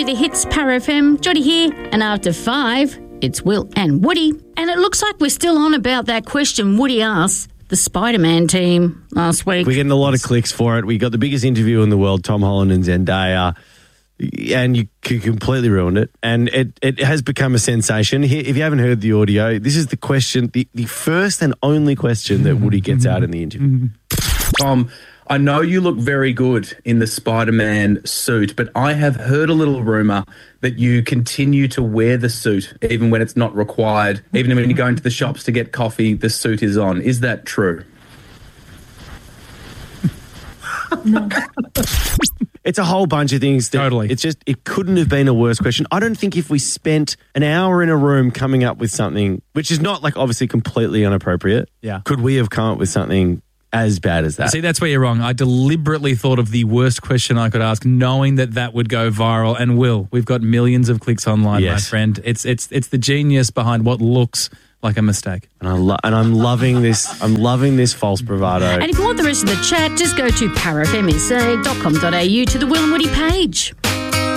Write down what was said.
the hits, Para FM. Jody here, and after 5, it's Will and Woody. And it looks like we're still on about that question Woody asked the Spider-Man team last week. We're getting a lot of clicks for it. We got the biggest interview in the world, Tom Holland and Zendaya, and you completely ruined it. And it has become a sensation. If you haven't heard the audio, this is the question, the first and only question that Woody gets out in the interview. Tom, I know you look very good in the Spider-Man suit, but I have heard a little rumour that you continue to wear the suit even when it's not required. Even when you go into the shops to get coffee, the suit is on. Is that true? No. It's a whole bunch of things. Totally. It's just, it couldn't have been a worse question. I don't think if we spent an hour in a room coming up with something, which is not like obviously completely inappropriate, could we have come up with something as bad as that? See, that's where you're wrong. I deliberately thought of the worst question I could ask, knowing that would go viral. And we've got millions of clicks online, my friend. It's the genius behind what looks like a mistake. And I'm loving this. I'm loving this false bravado. And if you want the rest of the chat, just go to parafmsa.com.au to the Will and Woody page.